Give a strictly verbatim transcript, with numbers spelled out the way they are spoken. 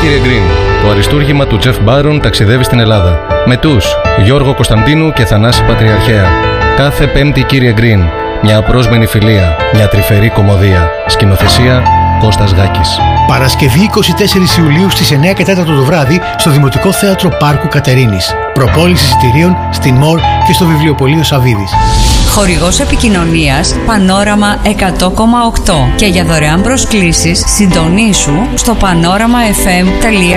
κύριε Γκριν. Το αριστούργημα του Τζεφ Μπάρον ταξιδεύει στην Ελλάδα. Με τους Γιώργο Κωνσταντίνου και Θανάση Πατριαρχαία. Κάθε Πέμπτη, κύριε Γκριν. Μια απρόσμενη φιλία. Μια τρυφερή κωμωδία. Σκηνοθεσία Κώστας Γάκης. Παρασκευή εικοστή τέταρτη Ιουλίου στις εννιά και τέσσερα το βράδυ στο Δημοτικό Θέατρο Πάρκου Κατερίνης. Προπόληση εισιτηρίων στην ΜΟΡ και στο Βιβλιοπωλείο Σαββίδης. Χορηγός επικοινωνίας Πανόραμα εκατό κόμμα οκτώ και για δωρεάν προσκλήσεις συντονίσου στο πανόραμα εφ εμ τελεία τζι άρ.